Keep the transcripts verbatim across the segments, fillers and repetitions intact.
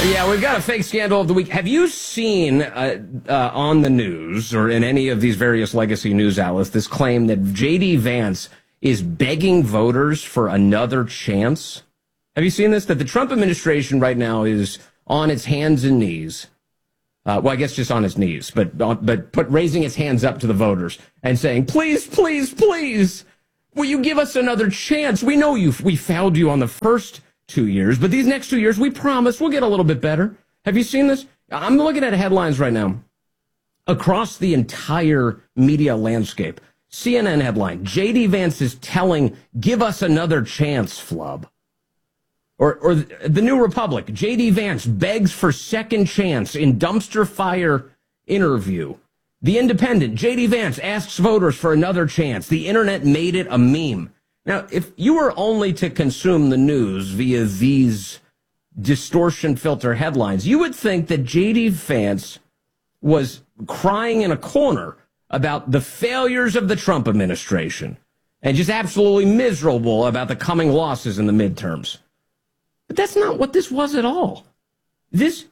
Yeah, we've got a fake scandal of the week. Have you seen uh, uh, on the news or in any of these various legacy news outlets this claim that J D. Vance is begging voters for another chance? Have you seen this? That the Trump administration right now is on its hands and knees. Uh, well, I guess just on its knees, but but put raising its hands up to the voters and saying, please, please, please, will you give us another chance? We know you we failed you on the first two years, but these next two years, we promise we'll get a little bit better. Have you seen this? I'm looking at headlines right now. Across the entire media landscape, C N N headline, J D. Vance is telling, give us another chance, flub. Or, or the New Republic, J D. Vance begs for second chance in dumpster fire interview. The Independent, J D. Vance asks voters for another chance. The internet made it a meme. Now, if you were only to consume the news via these distortion filter headlines, you would think that J D. Vance was crying in a corner about the failures of the Trump administration and just absolutely miserable about the coming losses in the midterms. But that's not what this was at all. This,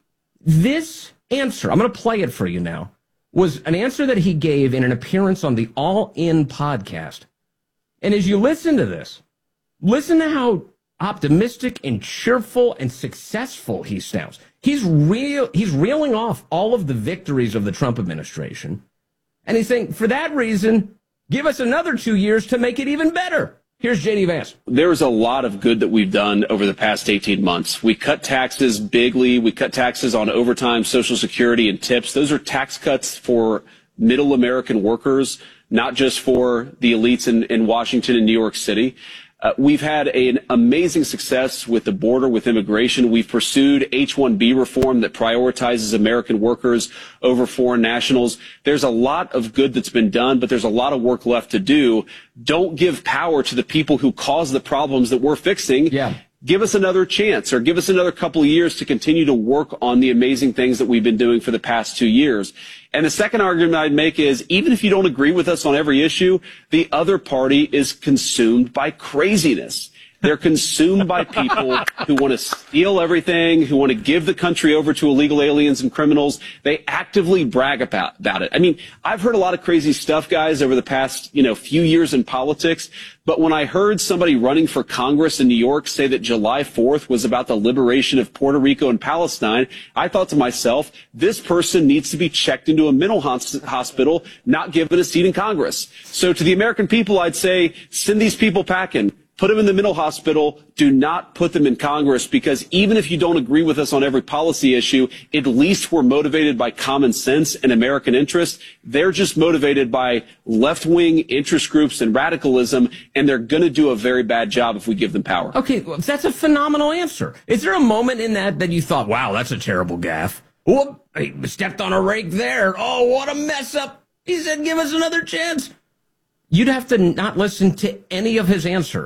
this answer, I'm going to play it for you now, was an answer that he gave in an appearance on the All In podcast. And as you listen to this, listen to how optimistic and cheerful and successful he sounds. He's real. He's reeling off all of the victories of the Trump administration. And he's saying, for that reason, give us another two years to make it even better. Here's J D. Vance. There's a lot of good that we've done over the past eighteen months. We cut taxes bigly. We cut taxes on overtime, Social Security, and tips. Those are tax cuts for middle American workers, not just for the elites in, in Washington and New York City. Uh, we've had an amazing success with the border, with immigration. We've pursued H one B reform that prioritizes American workers over foreign nationals. There's a lot of good that's been done, but there's a lot of work left to do. Don't give power to the people who cause the problems that we're fixing. Yeah. Give us another chance, or give us another couple of years to continue to work on the amazing things that we've been doing for the past two years. And the second argument I'd make is, even if you don't agree with us on every issue, the other party is consumed by craziness. They're consumed by people who want to steal everything, who want to give the country over to illegal aliens and criminals. They actively brag about, about it. I mean, I've heard a lot of crazy stuff, guys, over the past, you know, few years in politics. But when I heard somebody running for Congress in New York say that July fourth was about the liberation of Puerto Rico and Palestine, I thought to myself, this person needs to be checked into a mental hospital, not given a seat in Congress. So to the American people, I'd say, send these people packing. Put them in the mental hospital. Do not put them in Congress, because even if you don't agree with us on every policy issue, at least we're motivated by common sense and American interest. They're just motivated by left-wing interest groups and radicalism, and they're going to do a very bad job if we give them power. Okay, well, that's a phenomenal answer. Is there a moment in that that you thought, wow, that's a terrible gaffe? Whoop, I stepped on a rake there. Oh, what a mess up. He said, give us another chance. You'd have to not listen to any of his answer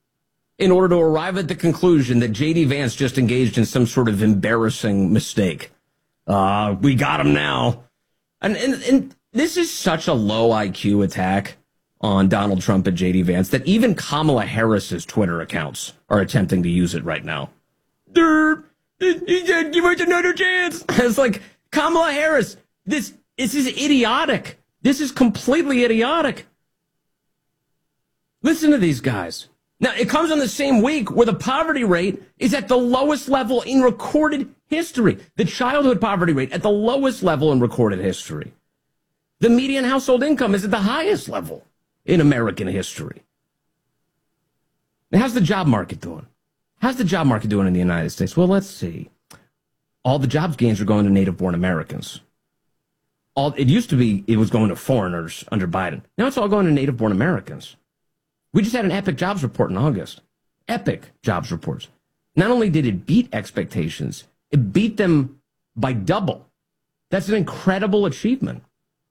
in order to arrive at the conclusion that J D. Vance just engaged in some sort of embarrassing mistake. Uh, we got him now. And, and, and this is such a low I Q attack on Donald Trump and J D. Vance that even Kamala Harris's Twitter accounts are attempting to use it right now. Derp, he said, give us another chance. It's like, Kamala Harris, this, this is idiotic. This is completely idiotic. Listen to these guys. Now, it comes on the same week where the poverty rate is at the lowest level in recorded history. The childhood poverty rate at the lowest level in recorded history. The median household income is at the highest level in American history. Now, how's the job market doing? How's the job market doing in the United States? Well, let's see. All the jobs gains are going to native-born Americans. All it used to be, it was going to foreigners under Biden. Now it's all going to native-born Americans. We just had an epic jobs report in August. Epic jobs reports. Not only did it beat expectations, it beat them by double. That's an incredible achievement.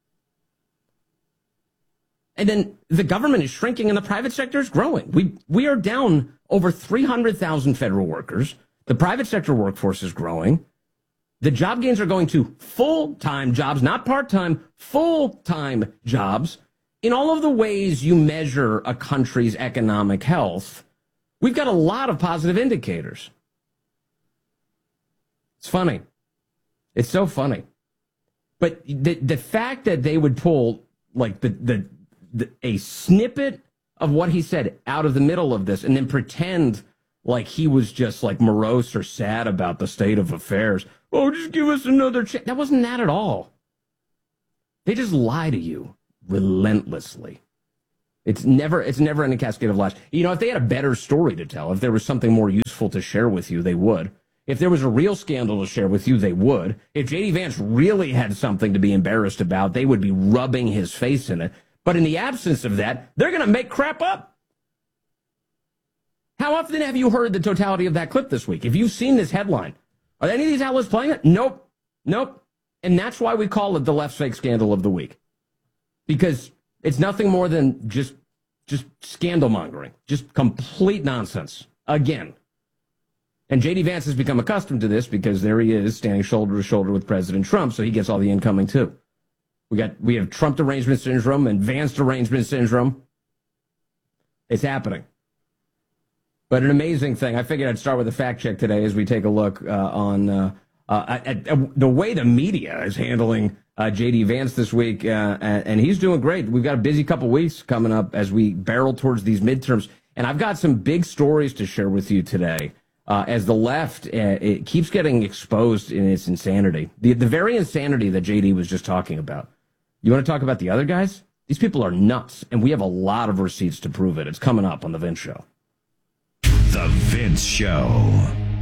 And then the government is shrinking and the private sector is growing. We we are down over three hundred thousand federal workers. The private sector workforce is growing. The job gains are going to full-time jobs, not part-time, full-time jobs. In all of the ways you measure a country's economic health, we've got a lot of positive indicators. It's funny. It's so funny. But the the fact that they would pull like the, the the a snippet of what he said out of the middle of this and then pretend like he was just like morose or sad about the state of affairs. Oh, just give us another chance. That wasn't that at all. They just lie to you relentlessly. It's never it's never in a cascade of lies. You know, if they had a better story to tell, if there was something more useful to share with you, they would. If there was a real scandal to share with you, they would. If J D Vance really had something to be embarrassed about, they would be rubbing his face in it. But in the absence of that, they're going to make crap up. How often have you heard the totality of that clip this week? If you've seen this headline, are any of these outlets playing it? Nope. Nope. And that's why we call it the left fake scandal of the week. Because it's nothing more than just, just scandal mongering. Just complete nonsense. Again. And J D Vance has become accustomed to this because there he is standing shoulder to shoulder with President Trump, so he gets all the incoming too. We got we have Trump derangement syndrome and Vance derangement syndrome. It's happening. But an amazing thing. I figured I'd start with a fact check today as we take a look uh, on uh, uh, at, at the way the media is handling uh, J D Vance this week, uh, and, and he's doing great. We've got a busy couple weeks coming up as we barrel towards these midterms, and I've got some big stories to share with you today. Uh, as the left, uh, it keeps getting exposed in its insanity. The, the very insanity that J D was just talking about. You want to talk about the other guys? These people are nuts, and we have a lot of receipts to prove it. It's coming up on The Vince Show. The Vince Show.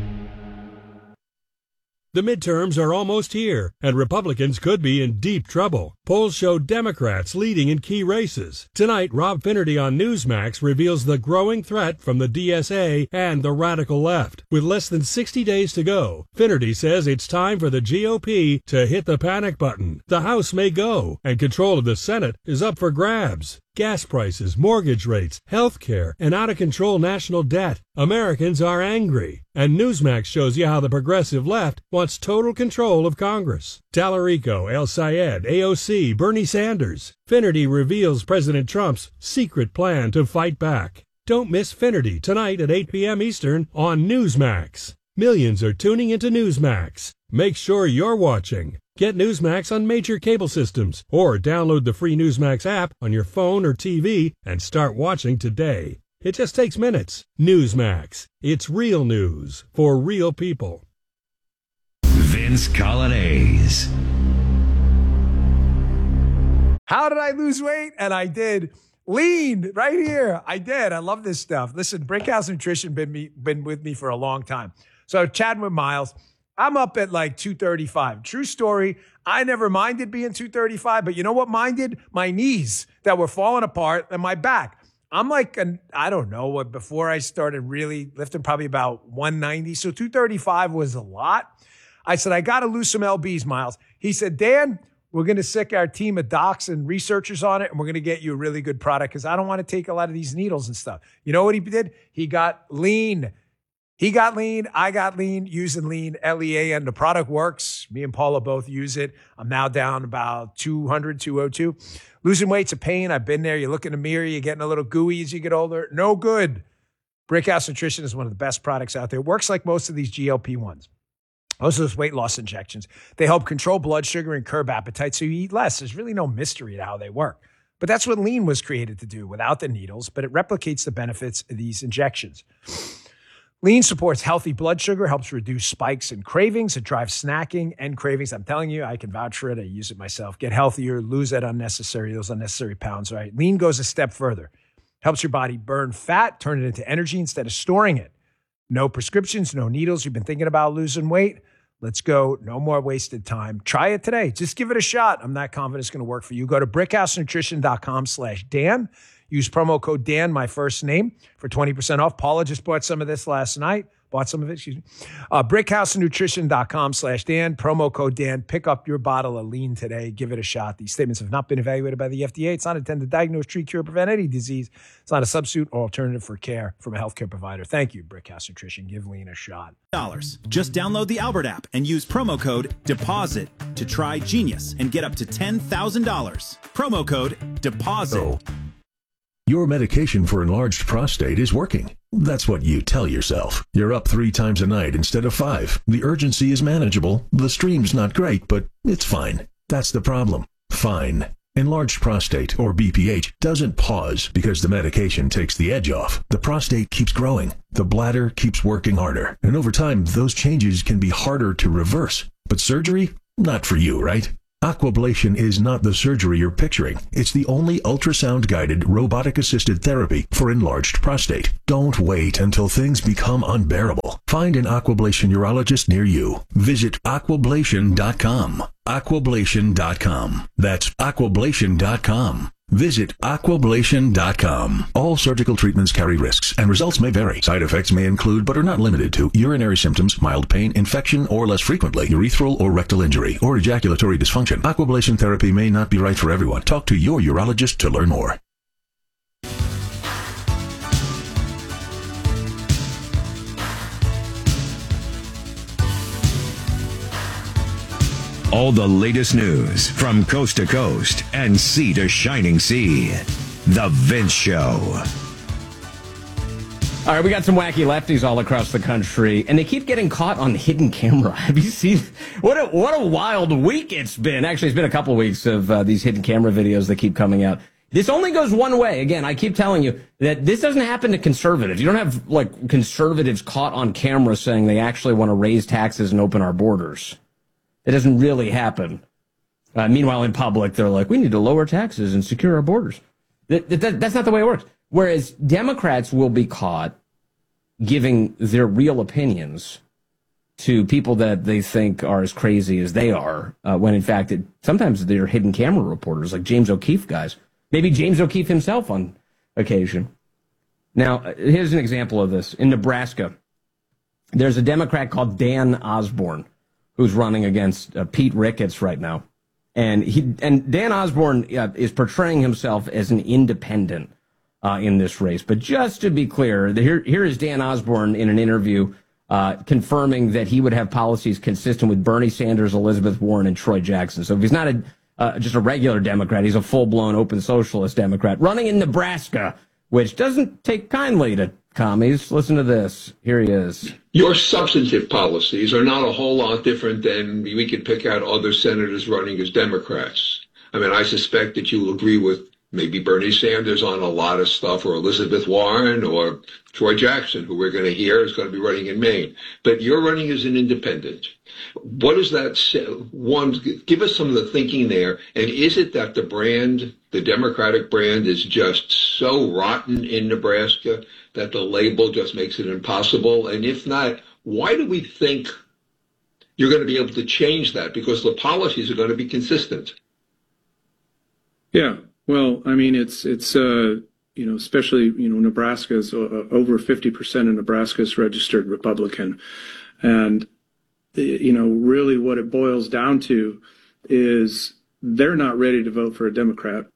The midterms are almost here, and Republicans could be in deep trouble. Polls show Democrats leading in key races. Tonight, Rob Finnerty on Newsmax reveals the growing threat from the D S A and the radical left. With less than sixty days to go, Finnerty says it's time for the G O P to hit the panic button. The House may go, and control of the Senate is up for grabs. Gas prices, mortgage rates, health care, and out-of-control national debt. Americans are angry. And Newsmax shows you how the progressive left wants total control of Congress. Tallarico, El Sayed, A O C, Bernie Sanders. Finnerty reveals President Trump's secret plan to fight back. Don't miss Finnerty tonight at eight p.m. Eastern on Newsmax. Millions are tuning into Newsmax. Make sure you're watching. Get Newsmax on major cable systems or download the free Newsmax app on your phone or T V and start watching today. It just takes minutes. Newsmax. It's real news for real people. Vince Colonnese. How did I lose weight? And I did. Lean right here. I did. I love this stuff. Listen, Brickhouse Nutrition been me been with me for a long time. So chatting with Miles. I'm up at like two thirty-five. True story. I never minded being two thirty-five, but you know what minded? My knees that were falling apart and my back. I'm like, an, I don't know what, before I started really lifting, probably about one ninety. So two thirty-five was a lot. I said, I got to lose some L Bs, Miles. He said, Dan, we're going to sick our team of docs and researchers on it, and we're going to get you a really good product because I don't want to take a lot of these needles and stuff. You know what he did? He got lean. He got lean. I got lean using lean, L E A N. The product works. Me and Paula both use it. I'm now down about two hundred, two oh two. Losing weight's a pain. I've been there. You look in the mirror. You're getting a little gooey as you get older. No good. Brickhouse Nutrition is one of the best products out there. It works like most of these G L P ones. Most of those weight loss injections. They help control blood sugar and curb appetite so you eat less. There's really no mystery to how they work. But that's what lean was created to do without the needles, but it replicates the benefits of these injections. Lean supports healthy blood sugar, helps reduce spikes and cravings. It drives snacking and cravings. I'm telling you, I can vouch for it. I use it myself. Get healthier, lose that unnecessary, those unnecessary pounds, right? Lean goes a step further. Helps your body burn fat, turn it into energy instead of storing it. No prescriptions, no needles. You've been thinking about losing weight? Let's go. No more wasted time. Try it today. Just give it a shot. I'm not confident it's going to work for you. Go to brickhousenutrition.com slash Dan. Use promo code Dan, my first name, for twenty percent off. Paula just bought some of this last night. Bought some of it, excuse me. Uh, brickhousenutrition.com slash Dan. Promo code Dan. Pick up your bottle of lean today. Give it a shot. These statements have not been evaluated by the F D A. It's not intended to diagnose, treat, cure, prevent any disease. It's not a substitute or alternative for care from a healthcare provider. Thank you, Brickhouse Nutrition. Give lean a shot. Dollars. Just download the Albert app and use promo code DEPOSIT to try Genius and get up to ten thousand dollars. Promo code DEPOSIT. Oh. Your medication for enlarged prostate is working. That's what you tell yourself. You're up three times a night instead of five. The urgency is manageable. The stream's not great, but it's fine. That's the problem. Fine. Enlarged prostate, or B P H, doesn't pause because the medication takes the edge off. The prostate keeps growing. The bladder keeps working harder. And over time, those changes can be harder to reverse. But surgery? Not for you, right? Aquablation is not the surgery you're picturing. It's the only ultrasound-guided, robotic-assisted therapy for enlarged prostate. Don't wait until things become unbearable. Find an Aquablation urologist near you. Visit aquablation dot com. aquablation dot com. That's aquablation dot com. Visit aquablation dot com. All surgical treatments carry risks, and results may vary. Side effects may include, but are not limited to, urinary symptoms, mild pain, infection, or less frequently, urethral or rectal injury, or ejaculatory dysfunction. Aquablation therapy may not be right for everyone. Talk to your urologist to learn more. All the latest news from coast to coast and sea to shining sea. The Vince Show. All right, we got some wacky lefties all across the country, and they keep getting caught on hidden camera. Have you seen what a what a wild week it's been? Actually, it's been a couple of weeks of uh, these hidden camera videos that keep coming out. This only goes one way. Again, I keep telling you that this doesn't happen to conservatives. You don't have like conservatives caught on camera saying they actually want to raise taxes and open our borders. It doesn't really happen. Uh, meanwhile, in public, they're like, we need to lower taxes and secure our borders. That, that, that's not the way it works. Whereas Democrats will be caught giving their real opinions to people that they think are as crazy as they are, uh, when in fact, it, sometimes they're hidden camera reporters, like James O'Keefe guys. Maybe James O'Keefe himself on occasion. Now, here's an example of this. In Nebraska, there's a Democrat called Dan Osborne, who's running against uh, Pete Ricketts right now. And he and Dan Osborne uh, is portraying himself as an independent uh, in this race. But just to be clear, the, here, here is Dan Osborne in an interview uh, confirming that he would have policies consistent with Bernie Sanders, Elizabeth Warren, and Troy Jackson. So if he's not a, uh, just a regular Democrat, he's a full-blown open socialist Democrat running in Nebraska, which doesn't take kindly to commies. Listen to this. Here he is. Your substantive policies are not a whole lot different than we could pick out other senators running as Democrats. I mean, I suspect that you will agree with maybe Bernie Sanders on a lot of stuff, or Elizabeth Warren, or Troy Jackson, who we're going to hear is going to be running in Maine. But you're running as an independent. What does that say? One, give us some of the thinking there. And is it that the brand, the Democratic brand, is just so rotten in Nebraska that the label just makes it impossible? And if not, why do we think you're going to be able to change that? Because the policies are going to be consistent. Yeah, well, I mean, it's, it's uh, you know, especially, you know, Nebraska is uh, over fifty percent of Nebraska is registered Republican. And, you know, really what it boils down to is they're not ready to vote for a Democrat.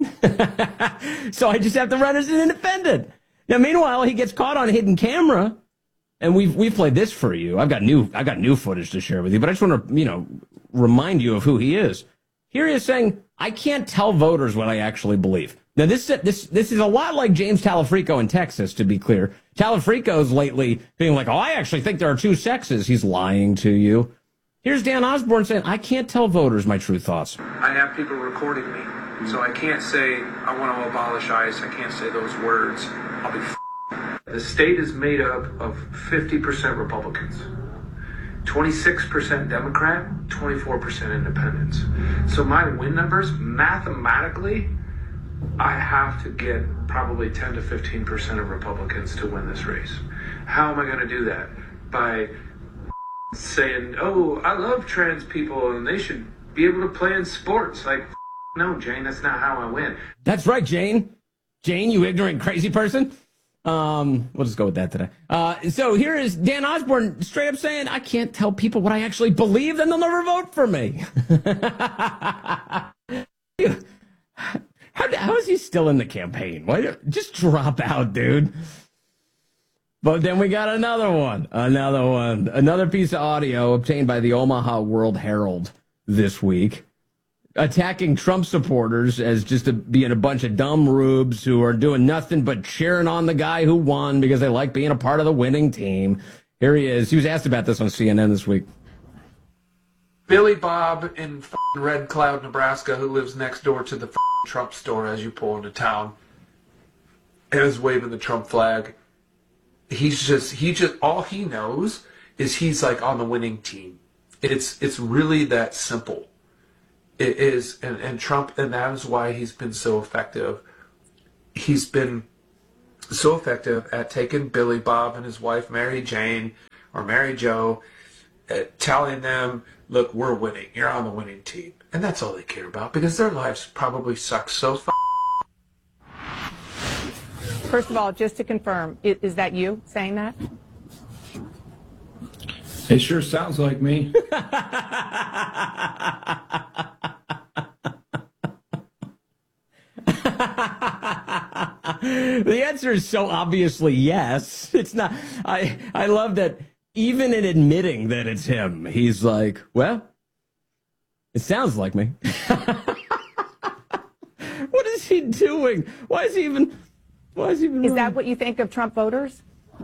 So I just have to run as an independent. Now, meanwhile, he gets caught on hidden camera, and we've we've played this for you. I've got new I've got new footage to share with you, but I just want to, you know, remind you of who he is. Here he is saying, "I can't tell voters what I actually believe." Now, this this this is a lot like James Talafrico in Texas, to be clear. Talafrico's lately being like, "Oh, I actually think there are two sexes." He's lying to you. Here's Dan Osborne saying, "I can't tell voters my true thoughts." I have people recording me, so I can't say I want to abolish ICE. I can't say those words. I'll be f***ed. The state is made up of fifty percent Republicans, twenty-six percent Democrat, twenty-four percent independents. So my win numbers, mathematically, I have to get probably ten to fifteen percent of Republicans to win this race. How am I going to do that? By saying, oh, I love trans people and they should be able to play in sports. Like, no, Jane, that's not how I win. That's right, Jane. Jane, you ignorant, crazy person. Um, we'll just go with that today. Uh, so here is Dan Osborne straight up saying, I can't tell people what I actually believe, then they'll never vote for me. how, how is he still in the campaign? Why, just drop out, dude. But then we got another one, another one, another piece of audio obtained by the Omaha World Herald this week. attacking Trump supporters as just a, being a bunch of dumb rubes who are doing nothing but cheering on the guy who won because they like being a part of the winning team. Here he is. He was asked about this on C N N this week. Billy Bob in f***ing Red Cloud, Nebraska, who lives next door to the f***ing Trump store as you pull into town, and is waving the Trump flag. He's just, he just, all he knows is he's like on the winning team. It's, it's really that simple. It is, and, and Trump, and that is why he's been so effective. He's been so effective at taking Billy Bob and his wife, Mary Jane, or Mary Jo, uh, telling them, look, we're winning. You're on the winning team. And that's all they care about, because their lives probably suck so f***. First of all, just to confirm, is, is that you saying that? It sure sounds like me. The answer is so obviously yes. It's not. I I love that even in admitting that it's him, he's like, well, it sounds like me. What is he doing? Why is he even? Why is he even? Is wrong? that what you think of Trump voters?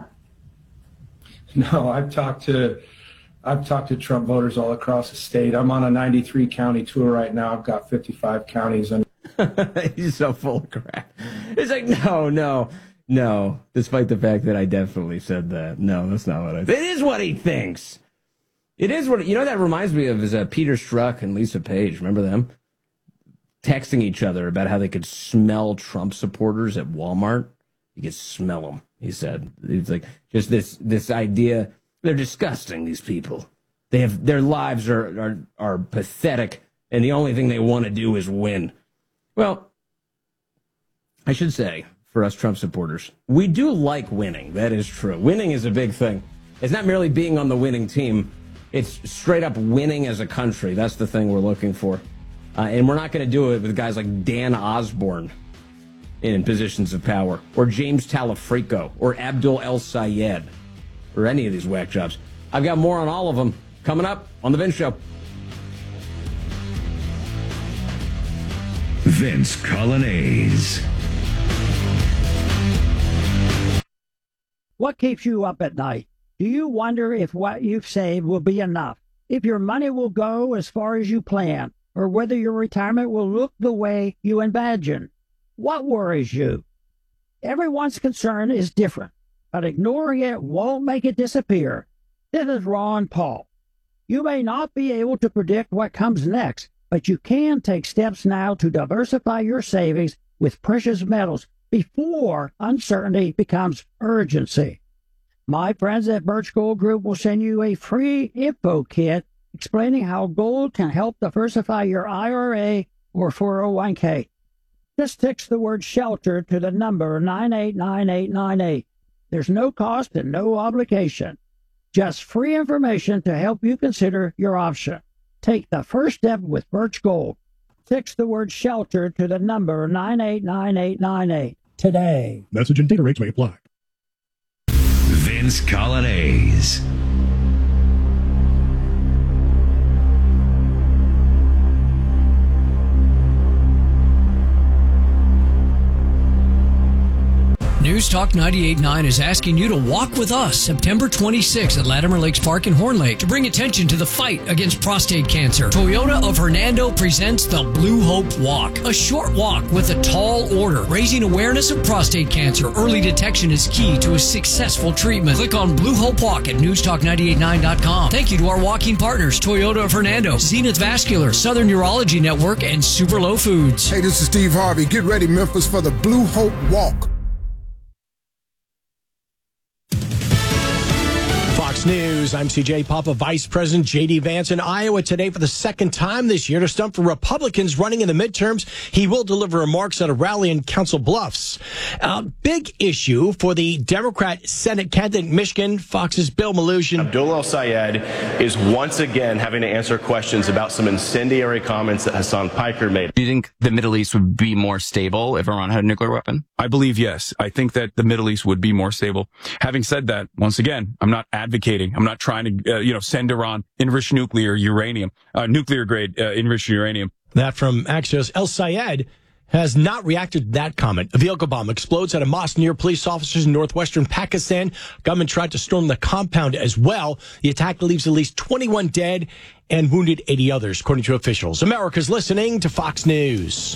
No, I've talked to I've talked to Trump voters all across the state. I'm on a ninety-three county tour right now. I've got fifty-five counties. And he's so full of crap. It's like, no, no, no. Despite the fact that I definitely said that. No, that's not what I think. It is what he thinks. It is what, you know, that reminds me of is uh, Peter Strzok and Lisa Page. Remember them? Texting each other about how they could smell Trump supporters at Walmart. You could smell them, he said. It's like just this this idea. They're disgusting, these people. They have their lives are are, are pathetic, and the only thing they want to do is win. Well, I should say, for us Trump supporters, we do like winning. That is true. Winning is a big thing. It's not merely being on the winning team. It's straight up winning as a country. That's the thing we're looking for. Uh, and we're not going to do it with guys like Dan Osborne in positions of power, or James Talafrico, or Abdul El Sayed, or any of these whack jobs. I've got more on all of them coming up on The Vince Show. Vince Colonnese. What keeps you up at night? Do you wonder if what you've saved will be enough? If your money will go as far as you plan? Or whether your retirement will look the way you imagine? What worries you? Everyone's concern is different, but ignoring it won't make it disappear. This is Ron Paul. You may not be able to predict what comes next, but you can take steps now to diversify your savings with precious metals before uncertainty becomes urgency. My friends at Birch Gold Group will send you a free info kit explaining how gold can help diversify your I R A or four oh one k. Just text the word SHELTER to the number nine eight nine eight nine eight. There's no cost and no obligation. Just free information to help you consider your option. Take the first step with Birch Gold. Text the word SHELTER to the number nine eight nine eight nine eight today. Message and data rates may apply. Vince Colonnese. News Talk ninety-eight point nine is asking you to walk with us September twenty-sixth at Latimer Lakes Park in Horn Lake to bring attention to the fight against prostate cancer. Toyota of Hernando presents the Blue Hope Walk, a short walk with a tall order, raising awareness of prostate cancer. Early detection is key to a successful treatment. Click on Blue Hope Walk at news talk ninety-eight point nine dot com. Thank you to our walking partners, Toyota of Hernando, Zenith Vascular, Southern Urology Network, and Super Low Foods. Hey, this is Steve Harvey. Get ready, Memphis, for the Blue Hope Walk. Fox News, I'm C J Papa. Vice President J D Vance in Iowa today for the second time this year to stump for Republicans running in the midterms. He will deliver remarks at a rally in Council Bluffs. A big issue for the Democrat Senate candidate in Michigan, Fox's Bill Maloogian. Abdul El Sayed is once again having to answer questions about some incendiary comments that Hassan Piker made. Do you think the Middle East would be more stable if Iran had a nuclear weapon? I believe yes. I think that the Middle East would be more stable. Having said that, once again, I'm not advocating. I'm not trying to, uh, you know, send Iran enriched nuclear uranium, uh, nuclear grade uh, enriched uranium. That from Axios. El Sayed has not reacted to that comment. A vehicle bomb explodes at a mosque near police officers in northwestern Pakistan. Government tried to storm the compound as well. The attack leaves at least twenty-one dead and wounded eighty others, according to officials. America's listening to Fox News.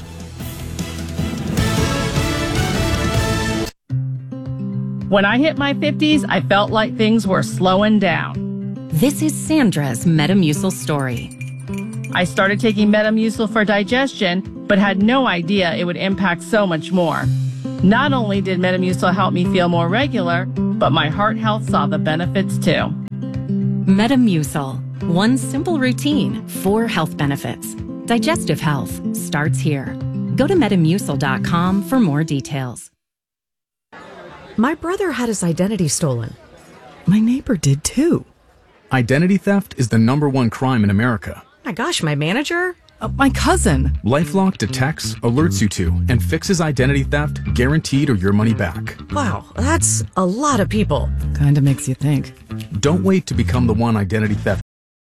When I hit my fifties, I felt like things were slowing down. This is Sandra's Metamucil story. I started taking Metamucil for digestion, but had no idea it would impact so much more. Not only did Metamucil help me feel more regular, but my heart health saw the benefits too. Metamucil. One simple routine, four health benefits. Digestive health starts here. Go to metamucil dot com for more details. My brother had his identity stolen. My neighbor did too. Identity theft is the number one crime in America. My gosh, my manager? Uh, my cousin. LifeLock detects, alerts you to, and fixes identity theft, guaranteed or your money back. Wow, that's a lot of people. Kinda makes you think. Don't wait to become the one identity theft.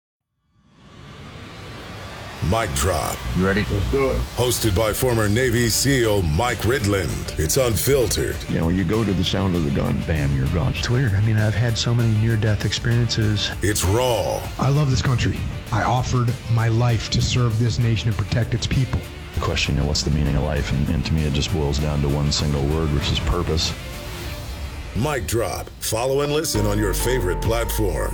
Mic Drop. You ready? Let's do it. Hosted by former Navy SEAL Mike Ridland. It's unfiltered. You know, when you go to the sound of the gun, bam, you're gone. It's weird. I mean, I've had so many near-death experiences. It's raw. I love this country. I offered my life to serve this nation and protect its people. The question, you know, what's the meaning of life? And, and to me, it just boils down to one single word, which is purpose. Mic Drop. Follow and listen on your favorite platform.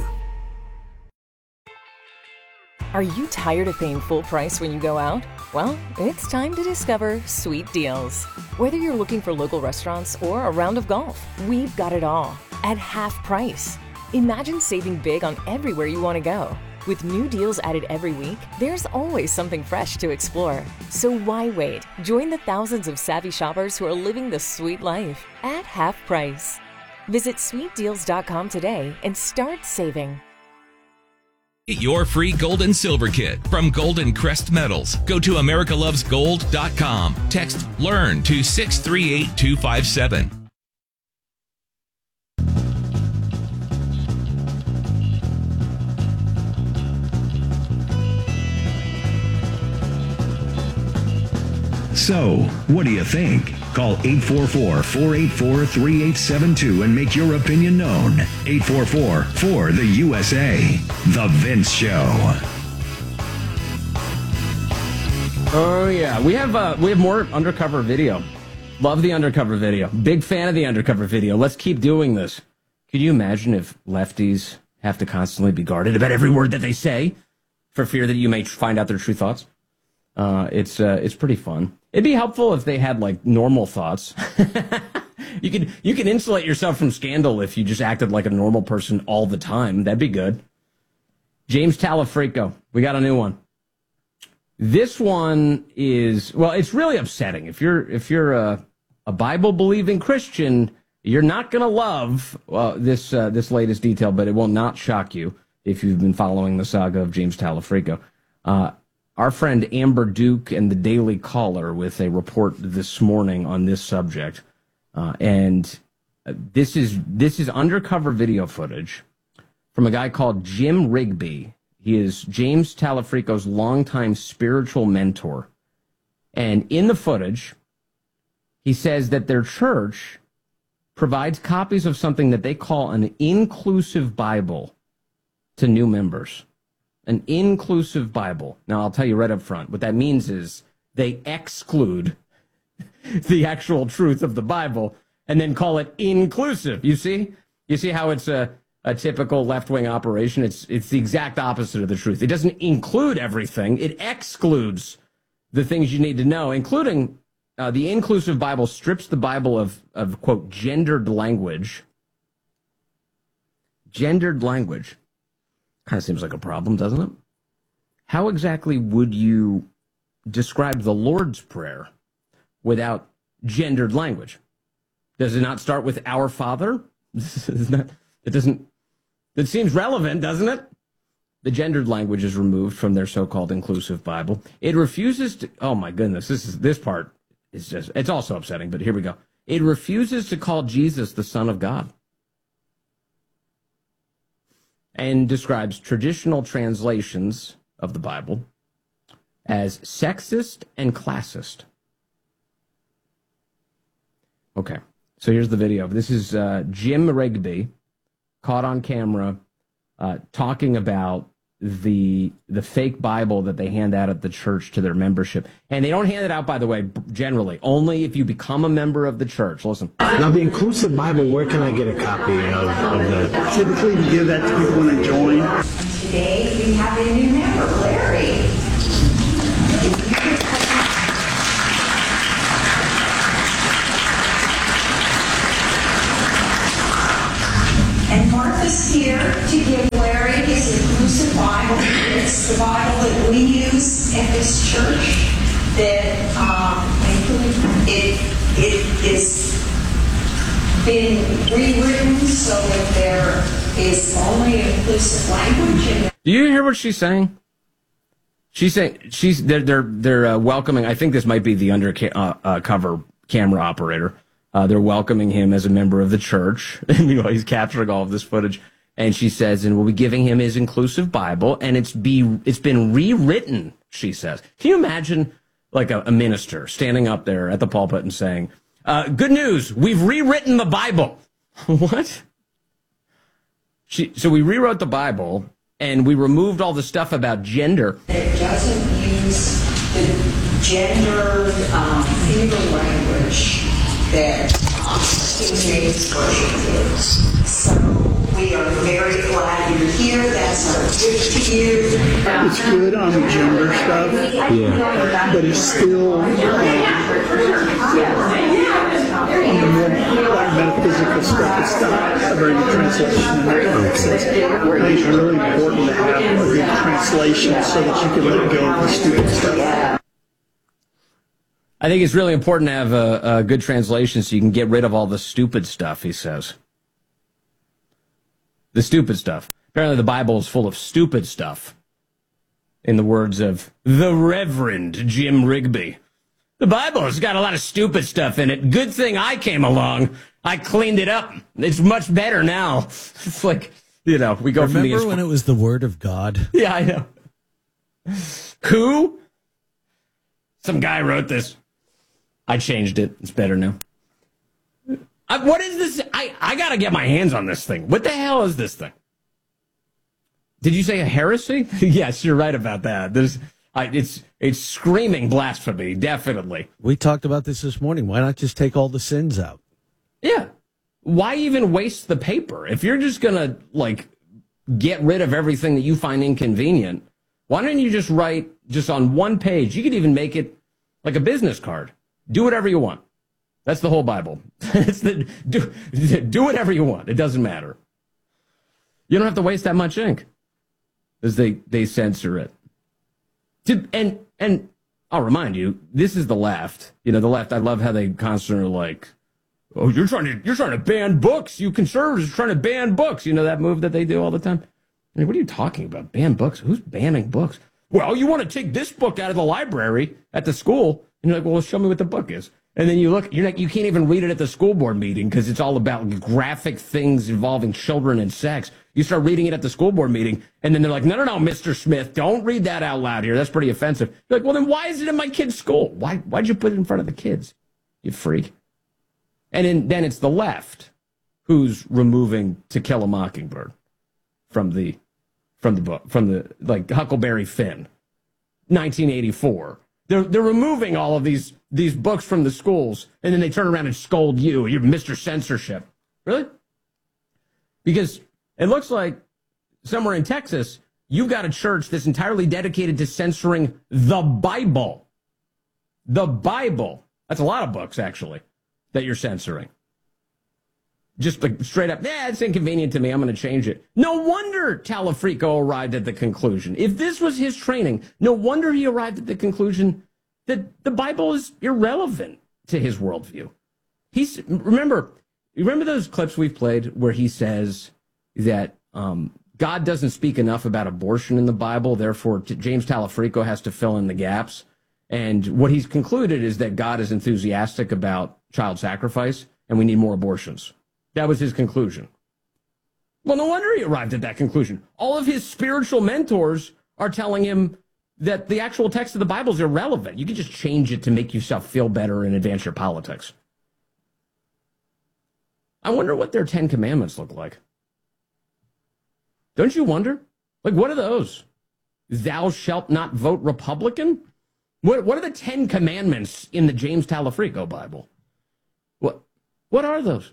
Are you tired of paying full price when you go out? Well, it's time to discover Sweet Deals. Whether you're looking for local restaurants or a round of golf, we've got it all at half price. Imagine saving big on everywhere you want to go. With new deals added every week, there's always something fresh to explore. So why wait? Join the thousands of savvy shoppers who are living the sweet life at half price. Visit sweet deals dot com today and start saving. Get your free gold and silver kit from Golden Crest Metals. Go to america loves gold dot com. Text LEARN to six three eight two five seven. So, what do you think? Call eight four four, four eight four, three eight seven two and make your opinion known. eight four four, four, the U S A. The Vince Show. Oh yeah, we have uh, we have more undercover video. Love the undercover video. Big fan of the undercover video. Let's keep doing this. Could you imagine if lefties have to constantly be guarded about every word that they say for fear that you may find out their true thoughts? Uh, it's uh, it's pretty fun. It'd be helpful if they had like normal thoughts. you could you can insulate yourself from scandal if you just acted like a normal person all the time. That'd be good. James Talafrico, we got a new one. This one is well, it's really upsetting. If you're if you're a, a Bible believing Christian, you're not gonna love uh, this uh, this latest detail, but it will not shock you if you've been following the saga of James Talafrico. Uh, Our friend Amber Duke and the Daily Caller with a report this morning on this subject. Uh, and this is this is undercover video footage from a guy called Jim Rigby. He is James Talafrico's longtime spiritual mentor. And in the footage, he says that their church provides copies of something that they call an inclusive Bible to new members. An inclusive Bible. Now, I'll tell you right up front, what that means is they exclude the actual truth of the Bible and then call it inclusive. You see? You see how it's a, a typical left-wing operation? It's it's the exact opposite of the truth. It doesn't include everything. It excludes the things you need to know, including uh, the inclusive Bible strips the Bible of, of, quote, gendered language. Gendered language. Kind of seems like a problem, doesn't it? How exactly would you describe the Lord's Prayer without gendered language? Does it not start with Our Father? Not, it doesn't. It seems relevant, doesn't it? The gendered language is removed from their so-called inclusive Bible. It refuses to. Oh my goodness, this is this part is just. It's also upsetting, but here we go. It refuses to call Jesus the Son of God. And describes traditional translations of the Bible as sexist and classist. Okay, so here's the video. This is uh, Jim Rigby caught on camera uh, talking about the the fake Bible that they hand out at the church to their membership. And they don't hand it out, by the way, generally. Only if you become a member of the church. Listen. Now, the Inclusive Bible, where can I get a copy of, of that? Typically, we give that to people when they join. Today, we have a new member, Larry. And Martha's here to give Larry his Inclusive Bible. It's the Bible that we use at this church that um, it, it is been rewritten so that there is only inclusive language in it. Do you hear what she's saying? She's saying she's they're they're, they're uh, welcoming. I think this might be the undercover uh, uh, cover camera operator. Uh, they're welcoming him as a member of the church. And, you know, he's capturing all of this footage. And she says, and we'll be giving him his Inclusive Bible, and it's be it's been rewritten, she says. Can you imagine, like, a, a minister standing up there at the pulpit and saying, uh, good news, we've rewritten the Bible. What? She, so we rewrote the Bible, and we removed all the stuff about gender. It doesn't use the gendered um, Hebrew language that King James Version is. So we are very glad you're here. That's our gift to you. It's good on the gender stuff, yeah, but it's still um, on the more like metaphysical stuff. It's not a very good translation. In that sense. I think it's really important to have a good translation so that you can let go of the stupid stuff. I think it's really important to have a, a good translation so you can get rid of all the stupid stuff, he says. The stupid stuff. Apparently the Bible is full of stupid stuff. In the words of the Reverend Jim Rigby. The Bible has got a lot of stupid stuff in it. Good thing I came along. I cleaned it up. It's much better now. It's like, you know, we go Remember from the... Remember when it was the Word of God? Yeah, I know. Who? Some guy wrote this. I changed it. It's better now. I, what is this? I, I got to get my hands on this thing. What the hell is this thing? Did you say a heresy? Yes, you're right about that. There's, I, it's it's screaming blasphemy, definitely. We talked about this this morning. Why not just take all the sins out? Yeah. Why even waste the paper? If you're just going to, like, get rid of everything that you find inconvenient, why don't you just write just on one page? You could even make it like a business card. Do whatever you want. That's the whole Bible. It's the, do, do whatever you want. It doesn't matter. You don't have to waste that much ink because they, they censor it. To, and and I'll remind you, this is the left. You know, the left, I love how they constantly are like, oh, you're trying to you're trying to ban books. You conservatives are trying to ban books. You know that move that they do all the time? I mean, what are you talking about? Ban books? Who's banning books? Well, you want to take this book out of the library at the school. And you're like, well, show me what the book is. And then you look, you're like, you can't even read it at the school board meeting because it's all about graphic things involving children and sex. You start reading it at the school board meeting, and then they're like, no, no, no, Mister Smith, don't read that out loud here. That's pretty offensive. You're like, well, then why is it in my kid's school? Why, why'd you put it in front of the kids, you freak? And then, then it's the left who's removing To Kill a Mockingbird from the, from the book, from the, like, Huckleberry Finn, nineteen eighty-four. They're they're removing all of these these books from the schools, and then they turn around and scold you. You're Mister Censorship. Really? Because it looks like somewhere in Texas, you've got a church that's entirely dedicated to censoring the Bible. The Bible. That's a lot of books, actually, that you're censoring. Just like straight up, yeah, it's inconvenient to me. I'm going to change it. No wonder Talafrico arrived at the conclusion. If this was his training, no wonder he arrived at the conclusion that the Bible is irrelevant to his worldview. He's remember, remember those clips we've played where he says that um, God doesn't speak enough about abortion in the Bible, therefore t- James Talafrico has to fill in the gaps. And what he's concluded is that God is enthusiastic about child sacrifice, and we need more abortions. That was his conclusion. Well, no wonder he arrived at that conclusion. All of his spiritual mentors are telling him that the actual text of the Bible is irrelevant. You can just change it to make yourself feel better and advance your politics. I wonder what their Ten Commandments look like. Don't you wonder? Like, what are those? Thou shalt not vote Republican? What, what are the Ten Commandments in the James Talafrico Bible? What, what are those?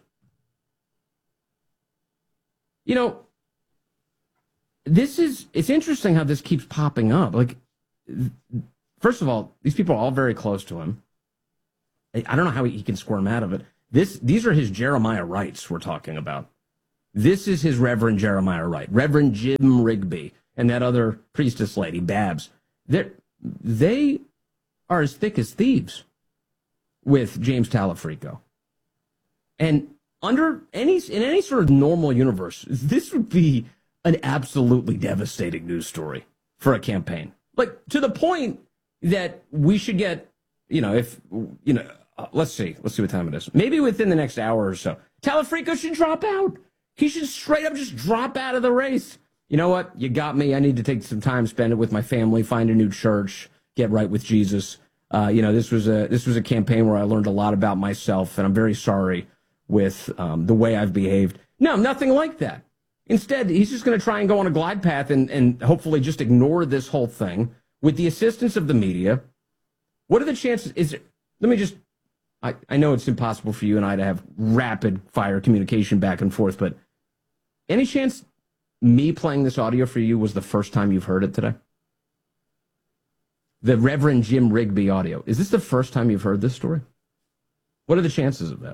You know, this is, it's interesting how this keeps popping up. Like, first of all, these people are all very close to him. I don't know how he can squirm out of it. This, these are his Jeremiah Wrights we're talking about. This is his Reverend Jeremiah Wright, Reverend Jim Rigby, and that other priestess lady, Babs. They're, they are as thick as thieves with James Talafrico. And under any, in any sort of normal universe, this would be an absolutely devastating news story for a campaign. Like, to the point that we should get, you know, if, you know, uh, let's see, let's see what time it is. Maybe within the next hour or so, Talafrico should drop out. He should straight up just drop out of the race. You know what? You got me. I need to take some time, spend it with my family, find a new church, get right with Jesus. Uh, you know, this was a this was a campaign where I learned a lot about myself, and I'm very sorry with um, the way I've behaved. No, nothing like that. Instead, he's just going to try and go on a glide path and, and hopefully just ignore this whole thing with the assistance of the media. What are the chances? Is it, let me just, I, I know it's impossible for you and I to have rapid fire communication back and forth, but any chance me playing this audio for you was the first time you've heard it today? The Reverend Jim Rigby audio. Is this the first time you've heard this story? What are the chances of that?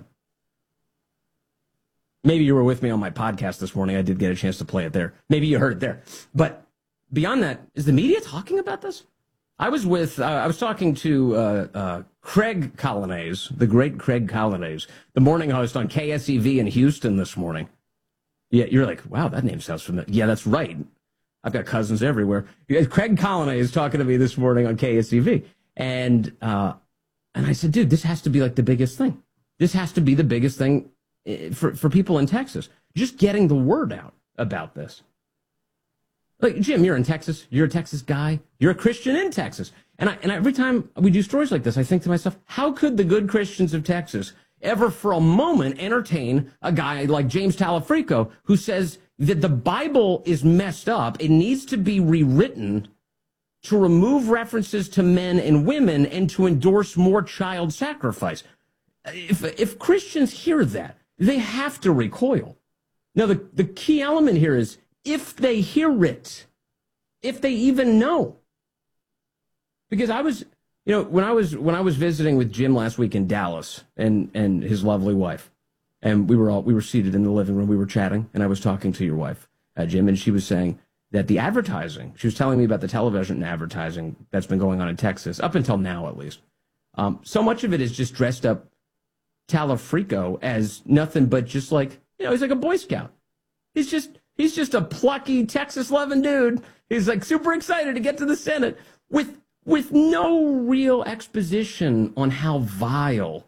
Maybe you were with me on my podcast this morning. I did get a chance to play it there. Maybe you heard it there. But beyond that, is the media talking about this? I was with, uh, I was talking to uh, uh, Craig Colonnese, the great Craig Colonnese, the morning host on K S E V in Houston this morning. Yeah, you're like, wow, that name sounds familiar. Yeah, that's right. I've got cousins everywhere. Craig Colonnese is talking to me this morning on K S E V. And, uh, and I said, dude, this has to be like the biggest thing. This has to be the biggest thing for, for people in Texas. Just getting the word out about this. Like, Jim, you're in Texas. You're a Texas guy. You're a Christian in Texas. And I, and every time we do stories like this, I think to myself, how could the good Christians of Texas ever for a moment entertain a guy like James Talafrico who says that the Bible is messed up, it needs to be rewritten to remove references to men and women and to endorse more child sacrifice? If, if Christians hear that, they have to recoil. Now, the, the key element here is if they hear it, if they even know. Because I was, you know, when I was when I was visiting with Jim last week in Dallas and and his lovely wife, and we were all we were seated in the living room, we were chatting, and I was talking to your wife, uh, Jim, and she was saying that the advertising, she was telling me about the television advertising that's been going on in Texas up until now, at least. Um, so much of it is just dressed up Talafrico as nothing but just like, you know, he's like a Boy Scout. He's just he's just a plucky Texas loving dude. He's like super excited to get to the Senate with with no real exposition on how vile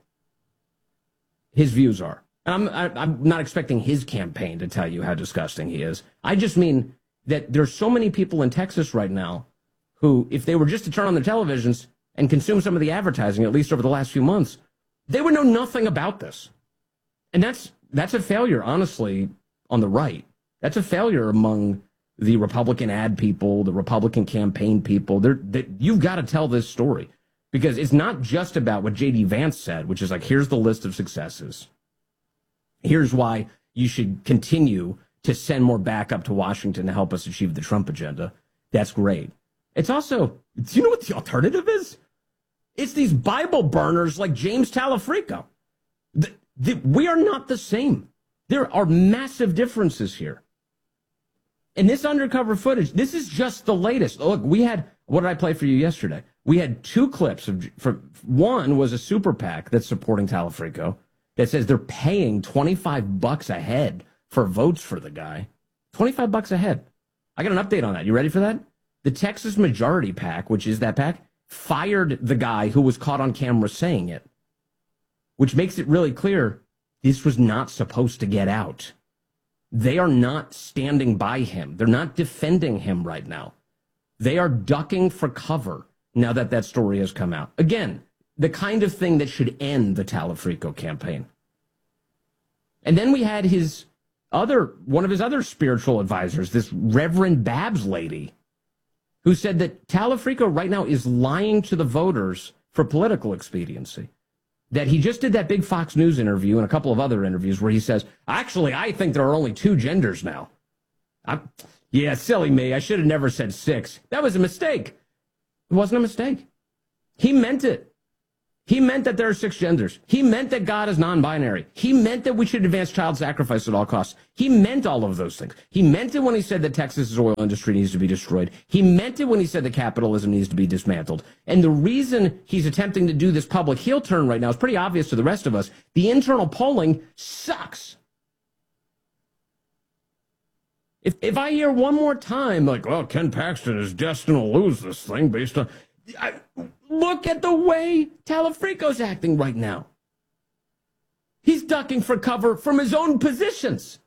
his views are. And I'm I, I'm not expecting his campaign to tell you how disgusting he is. I just mean that there's so many people in Texas right now who, if they were just to turn on their televisions and consume some of the advertising, at least over the last few months, they would know nothing about this. And that's that's a failure, honestly, on the right. That's a failure among the Republican ad people, the Republican campaign people. They're, they, you've got to tell this story because it's not just about what J D Vance said, which is like, here's the list of successes. Here's why you should continue to send more backup to Washington to help us achieve the Trump agenda. That's great. It's also, do you know what the alternative is? It's these Bible burners like James Talafrico. The, the, we are not the same. There are massive differences here. And this undercover footage, this is just the latest. Look, we had, what did I play for you yesterday? We had two clips of, from, one was a super PAC that's supporting Talafrico that says they're paying twenty-five bucks a head for votes for the guy. twenty-five bucks a head. I got an update on that. You ready for that? The Texas Majority PAC, which is that PAC, fired the guy who was caught on camera saying it, which makes it really clear this was not supposed to get out. They are not standing by him. They're not defending him right now. They are ducking for cover now that that story has come out. Again, the kind of thing that should end the Talafrico campaign. And then we had his other, one of his other spiritual advisors, this Reverend Babs lady, who said that Talafrico right now is lying to the voters for political expediency. That he just did that big Fox News interview and a couple of other interviews where he says, actually, I think there are only two genders now. I'm, yeah, silly me. I should have never said six. That was a mistake. It wasn't a mistake. He meant it. He meant that there are six genders. He meant that God is non-binary. He meant that we should advance child sacrifice at all costs. He meant all of those things. He meant it when he said that Texas's oil industry needs to be destroyed. He meant it when he said that capitalism needs to be dismantled. And the reason he's attempting to do this public heel turn right now is pretty obvious to the rest of us. The internal polling sucks. If if I hear one more time, like, well, Ken Paxton is destined to lose this thing based on... I, look at the way Talafrico's acting right now. He's ducking for cover from his own positions.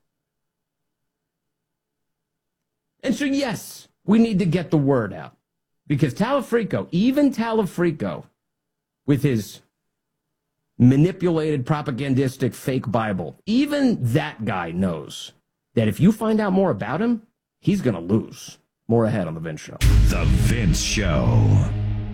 And so, yes, we need to get the word out. Because Talafrico, even Talafrico, with his manipulated, propagandistic, fake Bible, even that guy knows that if you find out more about him, he's going to lose. More ahead on The Vince Show. The Vince Show.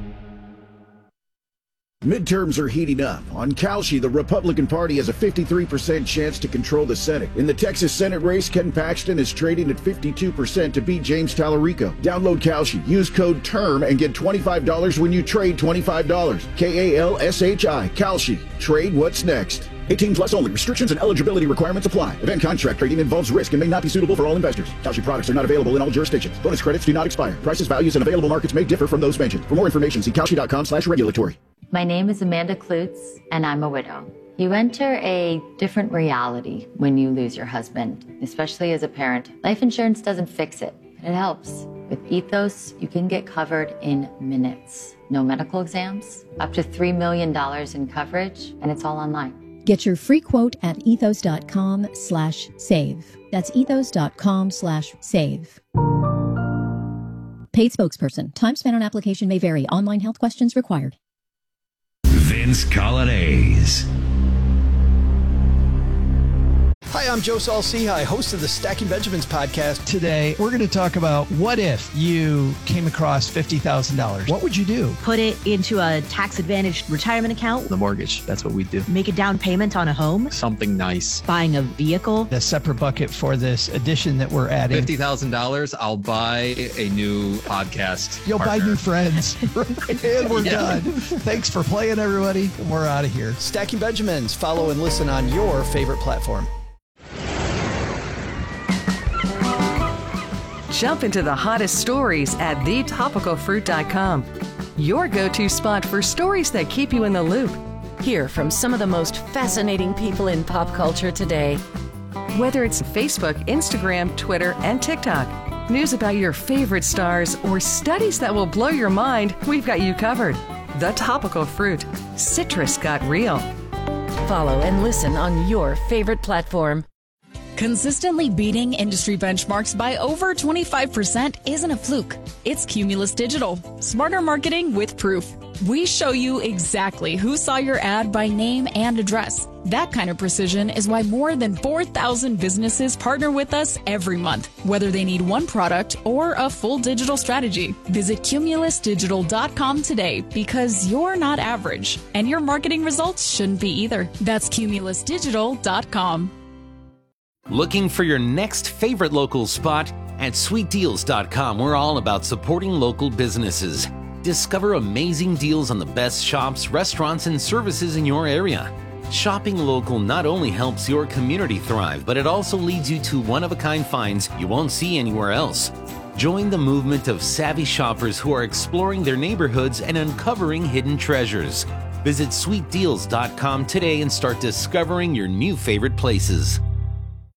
Midterms are heating up. On Kalshi, the Republican Party has a fifty-three percent chance to control the Senate. In the Texas Senate race, Ken Paxton is trading at fifty-two percent to beat James Talarico. Download Kalshi. Use code TERM and get twenty-five dollars when you trade twenty-five dollars. K A L S H I. Kalshi. Trade what's next. eighteen plus only. Restrictions and eligibility requirements apply. Event contract trading involves risk and may not be suitable for all investors. Kalshi products are not available in all jurisdictions. Bonus credits do not expire. Prices, values, and available markets may differ from those mentioned. For more information, see kalshi.com slash regulatory. My name is Amanda Klutz, and I'm a widow. You enter a different reality when you lose your husband, especially as a parent. Life insurance doesn't fix it, but it helps. With Ethos, you can get covered in minutes. No medical exams, up to three million dollars in coverage, and it's all online. Get your free quote at ethos.com slash save. That's ethos.com slash save. Paid spokesperson. Time spent on application may vary. Online health questions required. Vince Colonnese. Hi, I'm Joe Saul-Sehy, host of the Stacking Benjamins podcast. Today, we're going to talk about what if you came across fifty thousand dollars. What would you do? Put it into a tax-advantaged retirement account. The mortgage, that's what we do. Make a down payment on a home. Something nice. Buying a vehicle. A separate bucket for this addition that we're adding. fifty thousand dollars, I'll buy a new podcast You'll partner. buy new friends. And we're Yeah. done. Thanks for playing, everybody. We're out of here. Stacking Benjamins. Follow and listen on your favorite platform. Jump into the hottest stories at the topical fruit dot com. Your go-to spot for stories that keep you in the loop. Hear from some of the most fascinating people in pop culture today. Whether it's Facebook, Instagram, Twitter, and TikTok, news about your favorite stars, or studies that will blow your mind, we've got you covered. The Topical Fruit. Citrus got real. Follow and listen on your favorite platform. Consistently beating industry benchmarks by over twenty-five percent isn't a fluke. It's Cumulus Digital. Smarter marketing with proof. We show you exactly who saw your ad by name and address. That kind of precision is why more than four thousand businesses partner with us every month, whether they need one product or a full digital strategy. Visit cumulus digital dot com today because you're not average, and your marketing results shouldn't be either. That's cumulus digital dot com. Looking for your next favorite local spot? At sweet deals dot com, we're all about supporting local businesses. Discover amazing deals on the best shops, restaurants, and services in your area. Shopping local not only helps your community thrive, but it also leads you to one-of-a-kind finds you won't see anywhere else. Join the movement of savvy shoppers who are exploring their neighborhoods and uncovering hidden treasures. Visit sweet deals dot com today and start discovering your new favorite places.